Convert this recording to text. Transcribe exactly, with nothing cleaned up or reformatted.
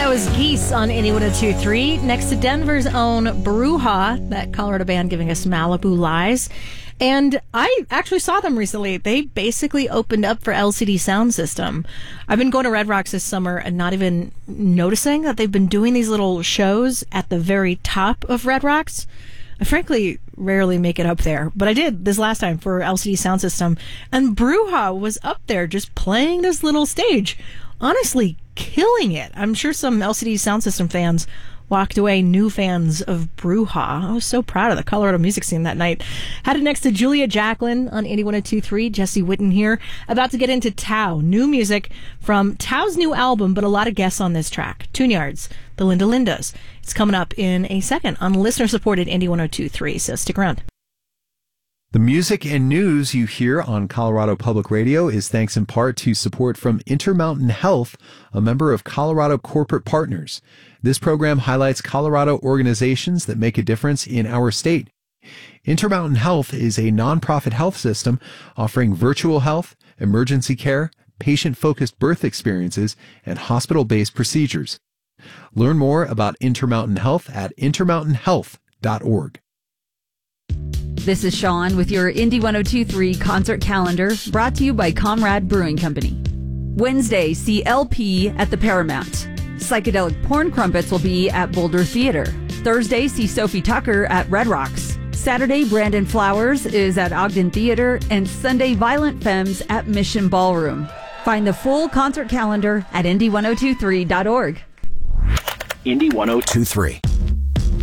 That was Geese on Indy one oh two point three. Next to Denver's own Bruja, that Colorado band giving us Malibu Lies. And I actually saw them recently. They basically opened up for L C D Sound System. I've been going to Red Rocks this summer and not even noticing that they've been doing these little shows at the very top of Red Rocks. I frankly rarely make it up there, but I did this last time for L C D Sound System. And Bruja was up there just playing this little stage. Honestly, killing it. I'm sure some L C D Sound System fans walked away new fans of Bruja. I was so proud of the Colorado music scene that night. Had it next to Julia Jacqueline on Indy one oh two point three. Jesse Witten here. About to get into Tao. New music from Tao's new album, but a lot of guests on this track. Tune Yards, the Linda Lindas. It's coming up in a second on listener-supported Indy one oh two point three, so stick around. The music and news you hear on Colorado Public Radio is thanks in part to support from Intermountain Health, a member of Colorado Corporate Partners. This program highlights Colorado organizations that make a difference in our state. Intermountain Health is a nonprofit health system offering virtual health, emergency care, patient-focused birth experiences, and hospital-based procedures. Learn more about Intermountain Health at intermountain health dot org. This is Sean with your Indy one oh two point three concert calendar, brought to you by Comrade Brewing Company. Wednesday, see L P at the Paramount. Psychedelic Porn Crumpets will be at Boulder Theater. Thursday, see Sophie Tucker at Red Rocks. Saturday, Brandon Flowers is at Ogden Theater. And Sunday, Violent Femmes at Mission Ballroom. Find the full concert calendar at indy ten twenty-three dot org. Indy one oh two point three.